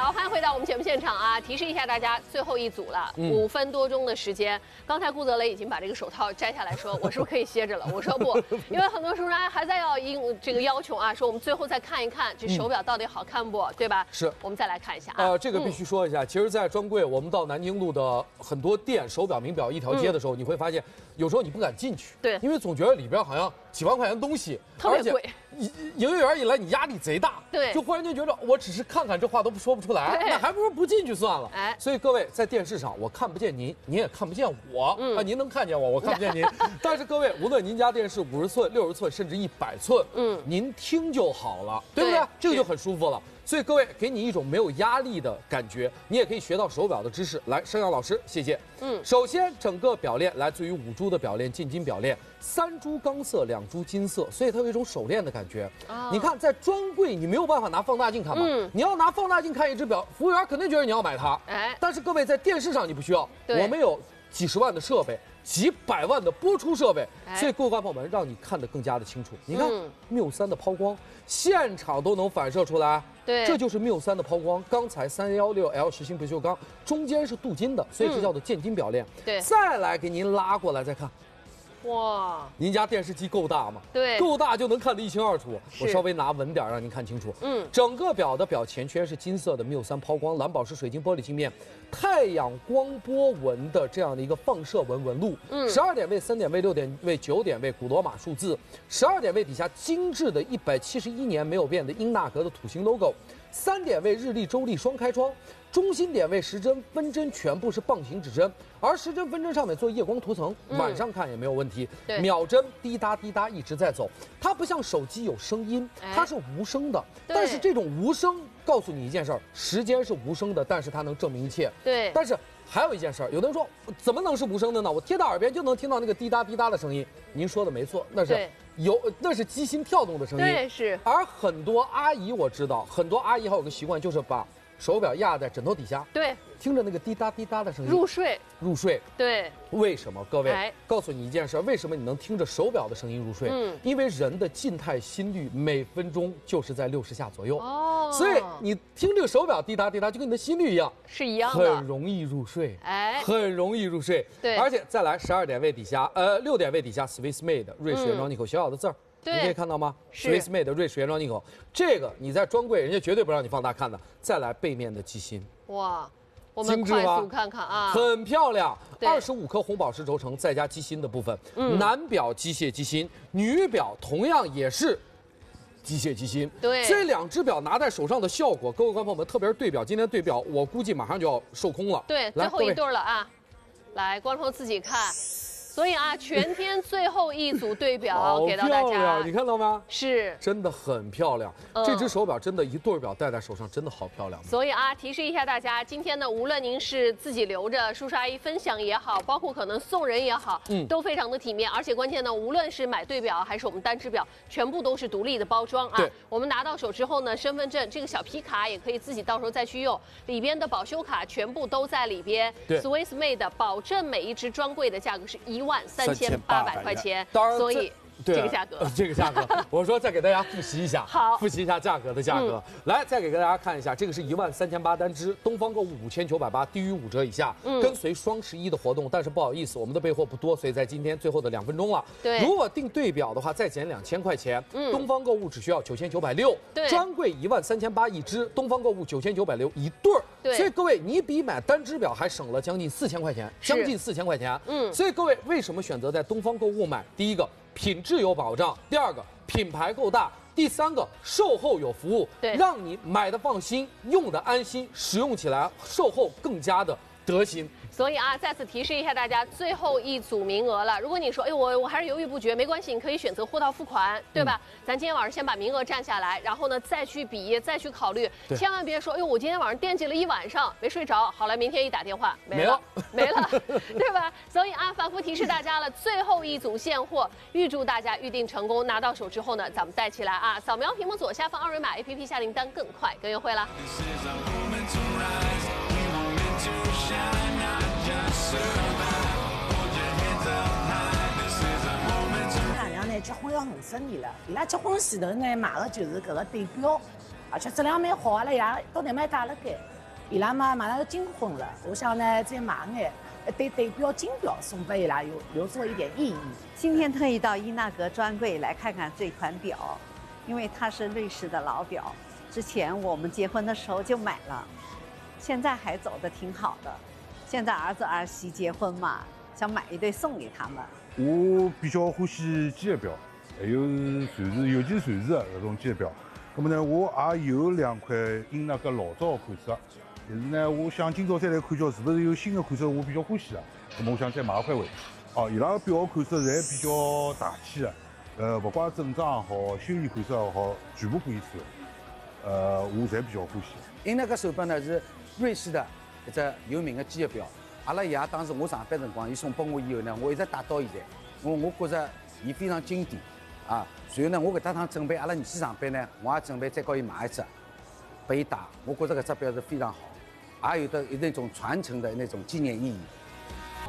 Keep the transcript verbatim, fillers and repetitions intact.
好，欢迎回到我们节目现场啊！提示一下大家，最后一组了，嗯、五分多钟的时间。刚才顾泽雷已经把这个手套摘下来说，我是不是可以歇着了？我说不，因为很多叔叔还在要应这个要求啊，说我们最后再看一看这手表到底好看不，嗯、对吧？ 是， 我们再来看一下啊。 呃，这个必须说一下，嗯、其实，在专柜，我们到南京路的很多店，手表、名表一条街的时候，嗯、你会发现，有时候你不敢进去， 对， 因为总觉得里边好像几万块钱东西， 特别贵。 营营业员一来，你压力贼大， 对， 就忽然间觉得我只是看看，这话都说不出来，那还不如不进去算了。哎，所以各位在电视上，我看不见您，您也看不见我，嗯、啊，您能看见我，我看不见您。但是各位，无论您家电视五十寸、六十寸，甚至一百寸，嗯，您听就好了，对不对？对，这个就很舒服了。所以各位，给你一种没有压力的感觉，你也可以学到手表的知识。来，盛阳老师，谢谢。嗯，首先整个表链来自于五铢的表链，进金表链，三铢钢色，两铢金色，所以它有一种手链的感觉。哦、你看，在专柜你没有办法拿放大镜看嘛，嗯、你要拿放大镜看一只表，服务员肯定觉得你要买它。哎，但是各位在电视上你不需要，我们有几十万的设备。几百万的播出设备，所以各位观众朋友们，让你看得更加的清楚。你看缪三的抛光，现场都能反射出来。对，这就是缪三的抛光。刚才三一六 L 实心不锈钢，中间是镀金的，所以这叫做建金表链。对，再来给您拉过来再看。哇，您家电视机够大吗？对，够大就能看得一清二楚。我稍微拿稳点让您看清楚。嗯，整个表的表前圈是金色的缪三抛光蓝宝石水晶玻璃镜面，太阳光波纹的这样的一个放射纹纹路。嗯，十二点位、三点位、六点位、九点位古罗马数字，十二点位底下精致的一百七十一年没有变的英纳格的土星 logo， 三点位日历周历双开窗。中心点位时针分针全部是棒形指针，而时针分针上面做夜光涂层，嗯、晚上看也没有问题。秒针滴答滴答一直在走，它不像手机有声音，它是无声的。但是这种无声告诉你一件事儿，时间是无声的，但是它能证明一切。对。但是还有一件事儿，有的人说怎么能是无声的呢？我贴到耳边就能听到那个滴答滴答的声音。您说的没错，那是有那是机芯跳动的声音。对，是。而很多阿姨我知道，很多阿姨还有个习惯，就是把手表压在枕头底下，对，听着那个滴答滴答的声音入睡，入睡。对，为什么？各位，哎、告诉你一件事，为什么你能听着手表的声音入睡？嗯，因为人的静态心率每分钟就是在六十下左右。哦，所以你听这个手表滴答滴答，就跟你的心率一样，是一样的，很容易入睡。哎，很容易入睡。对，而且再来十二点位底下，呃，六点位底下 Swiss Made 瑞士原装进口小小的字儿。你可以看到吗 ？Swiss Made 的瑞士原装进口，这个你在专柜人家绝对不让你放大看的。再来背面的机芯，哇，我们快速看看啊，很漂亮，二十五颗红宝石轴承，再加机芯的部分。嗯，男表机械机芯，女表同样也是机械机芯。对，这两只表拿在手上的效果，各位观众朋友们，特别是对表，今天对表我估计马上就要售空了。对，最后一对了啊，来，观众朋友自己看。所以啊，全天最后一组对表给到大家，你看到吗？是，真的很漂亮。嗯、这只手表真的，一对表戴在手上真的好漂亮。所以啊，提示一下大家，今天呢，无论您是自己留着，叔叔阿姨分享也好，包括可能送人也好，嗯，都非常的体面。而且关键呢，无论是买对表还是我们单只表，全部都是独立的包装啊。我们拿到手之后呢，身份证这个小皮卡也可以自己到时候再去用，里边的保修卡全部都在里边。对 ，Swiss Made 保证每一只专柜的价格是一万三千八百块钱，当然，所以这个价格，这个价格，我说再给大家复习一下，好，复习一下价格的价格。来，再给大家看一下，这个是一万三千八单只，东方购物五千九百八，低于五折以下，跟随双十一的活动，但是不好意思，我们的备货不多，所以在今天最后的两分钟了。对，如果订对表的话，再减两千块钱，东方购物只需要九千九百六，专柜一万三千八一只，东方购物九千九百六一对儿。所以各位，你比买单只表还省了将近四千块钱，将近四千块钱。嗯，所以各位为什么选择在东方购物买？第一个，品质有保障；第二个，品牌够大；第三个，售后有服务，对，让你买的放心，用的安心，使用起来售后更加的得心。所以啊，再次提示一下大家，最后一组名额了。如果你说，哎，我我还是犹豫不决，没关系，你可以选择货到付款，对吧？嗯、咱今天晚上先把名额占下来，然后呢再去比，再去考虑，千万别说，哎呦，我今天晚上惦记了一晚上没睡着，好了，明天一打电话没了，没了，对吧？所以啊，反复提示大家了，最后一组现货，预祝大家预定成功，拿到手之后呢，咱们带起来啊，扫描屏幕左下方二维码 A P P 下订单更快更优惠啦。 爷娘呢结婚要五十年了，伊拉结婚前头呢买的就是搿个对表， 而且质量蛮好，阿拉爷到那边带了该。伊拉嘛马上要金婚了，我想呢再买眼对对标金表送给伊拉，有留作一点意义。 今天特意到伊纳格专柜来看看这款表，因为它是瑞士的老表，之前我们结婚的时候就买了，现在还走得挺好的。现在儿子儿媳结婚嘛，想买一对送给他们。 我比较欢喜机械表，还有传世，尤其是传世的那种机械表。那么呢，我也有两块伊纳格老早的款式。但是呢，我想今朝再来看叫是不是有新的款式，我比较欢喜的。那么我想再买一块回来。哦，伊拉个表款式侪比较大气的，呃，不管正装也好，休闲款式也好，全部可以穿。呃，我侪比较欢喜。 伊纳格手表呢是瑞士的一只有名的机械表。阿拉爷当时我上班辰光，伊送拨我以后呢，我一直戴到现在。我我觉着伊非常经典啊。随后呢，我搿搭趟准备阿拉儿子上班呢，我也准备再给伊买一只，拨伊戴。我觉着搿只表是非常好。也有的那种传承的那种纪念意义。